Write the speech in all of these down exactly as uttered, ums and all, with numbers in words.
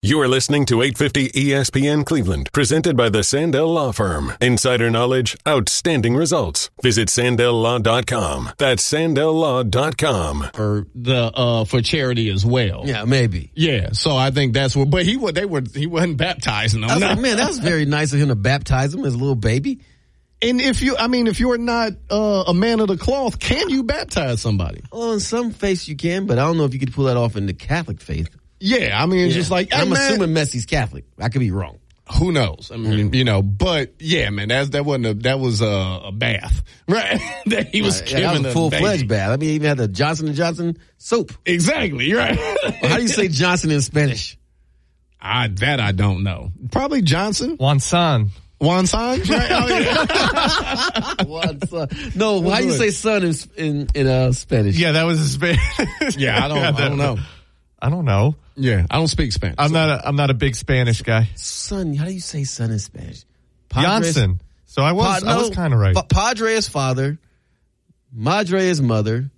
You are listening to eight fifty E S P N Cleveland, presented by the Sandell Law Firm. Insider knowledge, outstanding results. Visit Sandell Law dot com. That's Sandell Law dot com. For the uh, for charity as well. Yeah, maybe. Yeah, so I think that's what. But he would. They were. He wasn't baptizing them. I was No. like, man, that was very nice of him to baptize him as a little baby. And if you, I mean, if you're not uh, a man of the cloth, can you baptize somebody? Well, in some faiths you can, but I don't know if you could pull that off in the Catholic faith. Yeah, I mean, it's Yeah. just like, hey, I'm man, assuming Messi's Catholic. I could be wrong. who knows? I mean, you know, but yeah, man, that's, that wasn't a, that was a, a bath, right? that he was Uh, giving yeah, that was a a full-fledged baby. bath. I mean, he even had the Johnson and Johnson soap. Exactly, right. How do you say Johnson in Spanish? I, that I don't know. Probably Johnson. Juan-san. Juan San? Right? Oh, yeah. One son. No, how do you say son in in, in uh, Spanish? Yeah, that was a Spanish. yeah, I don't, I don't know. I don't know. Yeah, I don't speak Spanish. I'm not a, I'm not a big Spanish guy. Son, how do you say son in Spanish? Janssen. So I was, Pa- I was no, kind of right. Pa- Padre is father. Madre is mother.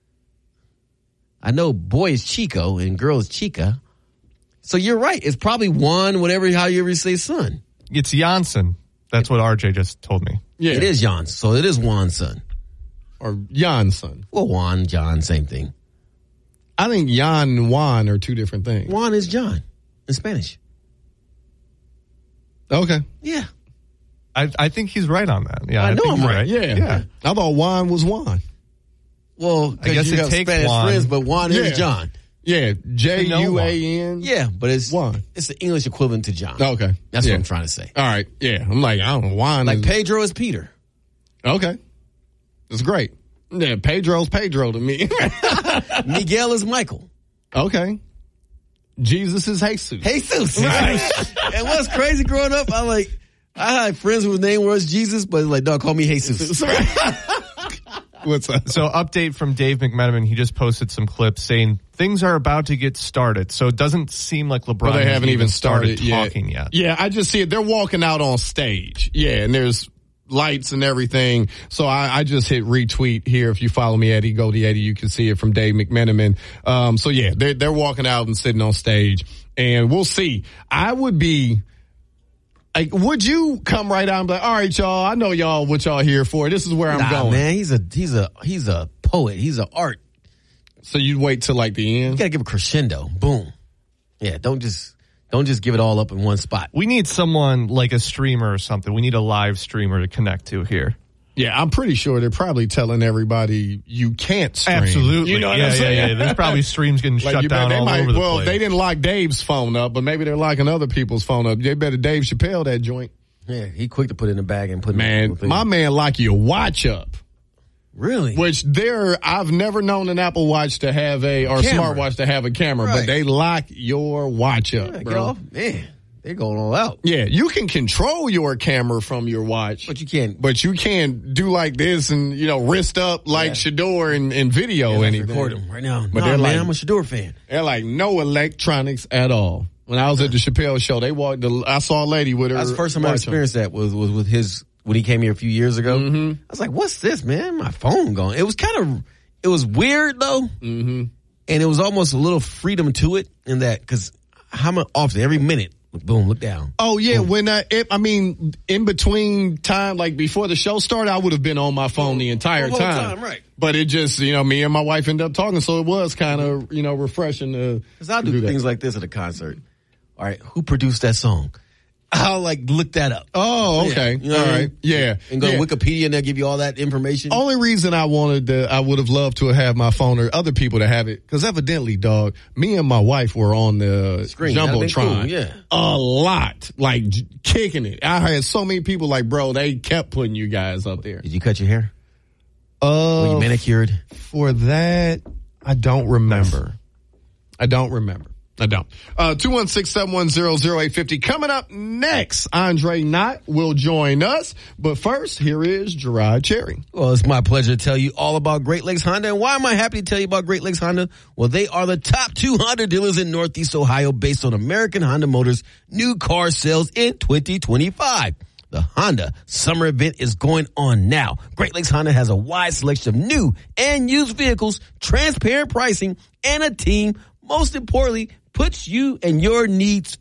I know boy is Chico and girl is Chica. So you're right. It's probably Juan, whatever, how you ever say son. It's Janssen. That's what R J just told me. Yeah. It is Jan, so it is Juan's son. Or Jan's son. Well, Juan, John, same thing. I think Jan and Juan are two different things. Juan is John in Spanish. Okay. Yeah. I I think he's right on that. Yeah, I know think I'm you're right. Yeah. Yeah. I thought Juan was Juan. Well, I guess you it have takes Spanish Juan. friends, but Juan Yeah. is John. Yeah. J U A N. Yeah, but it's Juan. it's the English equivalent to John. Okay. That's Yeah. what I'm trying to say. All right. Yeah. I'm like, I don't know. Juan Like is. Pedro is Peter. Okay. That's great. Yeah. Pedro's Pedro to me. Miguel is Michael. okay. Jesus is Jesus. Jesus. and what's crazy growing up, I like I had friends whose name was Jesus, but like, dog, call me Jesus. What's up? So update from Dave McMenamin. He just posted some clips saying things are about to get started. So it doesn't seem like LeBron Well, they has haven't even started, talking yet. Yeah, I just see it. They're walking out on stage. Yeah, and there's lights and everything. So I, I just hit retweet here. If you follow me at Egoldie eighty, you can see it from Dave McMenamin. Um, so yeah, they're, they're walking out and sitting on stage, and we'll see. I would be. Like, would you come right out and be like, all right, y'all, I know y'all what y'all here for. This is where I'm nah, going. man, he's a he's a he's a poet. He's an art. So you'd wait till like the You end? gotta give a crescendo. Boom. Yeah, don't just don't just give it all up in one spot. We need someone like a streamer or something. We need a live streamer to connect to here. Yeah, I'm pretty sure they're probably telling everybody you can't stream. Absolutely. You know what yeah, I'm yeah, saying? yeah. There's probably streams getting Like, shut you bet down they all might, over the well, place. they didn't lock Dave's phone up, but maybe they're locking other people's phone up. They better Dave Chappelle that joint. Yeah, he quick to put it in the bag and put it in Man, the thing. my man lock your watch up. Really? Which there, I've never known an Apple Watch to have a, or Camera. smartwatch to have a camera, Right. but they lock your watch up, Yeah, get bro. off. Man, they're going all out. Yeah, you can control your camera from your watch. But you can't. But you can't do like this and, you know, wrist up like Yeah. Shador and, and video Let's anything. record him right now. But Nah, they're man, like- I'm a Shador fan. They're like no electronics at all. When I was at the Chappelle show, they walked. The, I saw a lady with her. That's the first time I watch on. experienced that was was with his when he came here a few years ago. Mm-hmm. I was like, "What's this, man? My phone gone." It was kind of it was weird though, mm-hmm. and it was almost a little freedom to it in that because how much often every minute, boom, look down. Oh yeah, when I, it, I mean, in between time, like before the show started, I would have been on my phone the entire The whole time. time, right. But it just, you know, me and my wife ended up talking, so it was kind of, you know, refreshing to. Because I'll to do that. things like this at a concert. All right, who produced that song? I'll like look that up. Oh, okay, Yeah, you know all what I right, mean? yeah, And go yeah. to Wikipedia and they'll give you all that information. Only reason I wanted to, I would have loved to have my phone or other people to have it, because evidently, dog, me and my wife were on the Screen. That'd been Jumbotron cool, yeah. a lot, like j- kicking it. I had so many people like, bro, they kept putting you guys up there. Did you cut your hair? Uh, Were you manicured? For that, I don't remember. I don't remember. I don't. Uh, two one six, seven one zero, zero eight five zero. Coming up next, Andre Knott will join us. But first, here is Gerard Cherry. Well, it's my pleasure to tell you all about Great Lakes Honda. And why am I happy to tell you about Great Lakes Honda? Well, they are the top two Honda dealers in Northeast Ohio based on American Honda Motors new car sales in twenty twenty-five. The Honda summer event is going on now. Great Lakes Honda has a wide selection of new and used vehicles, transparent pricing, and a team, most importantly, puts you and your needs